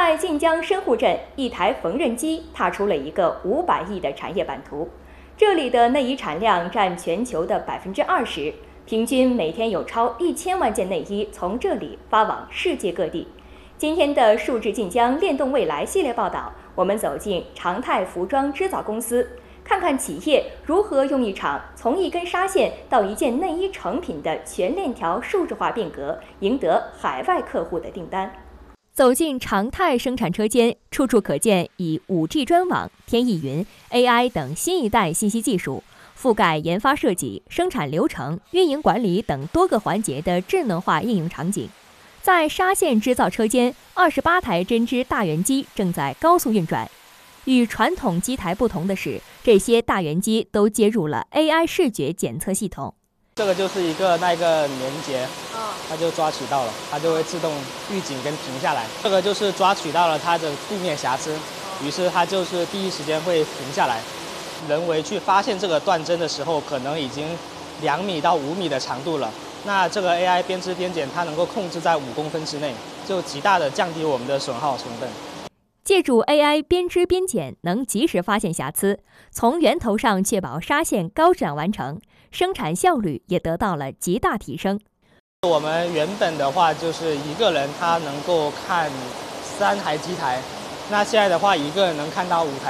在晋江深沪镇，一台缝纫机踏出了一个500亿的产业版图。这里的内衣产量占全球的20%，平均每天有超1000万件内衣从这里发往世界各地。今天的数字晋江链动未来系列报道，我们走进常泰服装制造公司，看看企业如何用一场从一根纱线到一件内衣成品的全链条数字化变革，赢得海外客户的订单。走进常泰生产车间，处处可见以5G 专网、天翼云、AI 等新一代信息技术，覆盖研发设计、生产流程、运营管理等多个环节的智能化应用场景。在纱线制造车间，28台针织大圆机正在高速运转。与传统机台不同的是，这些大圆机都接入了 AI 视觉检测系统。 这个就是一个连接，它就抓取到了，它就会自动预警跟停下来。这个就是抓取到了它的负面瑕疵，于是它就是第一时间会停下来。人为去发现这个断针的时候，可能已经2米到5米的长度了。那这个 AI 编织编剪，它能够控制在5公分之内，就极大的降低我们的损耗成本。 借助 AI 编织编剪，能及时发现瑕疵，从源头上确保纱线高质量完成，生产效率也得到了极大提升。 我们原本的话就是一个人他能够看3台机台，那现在的话一个人能看到5台。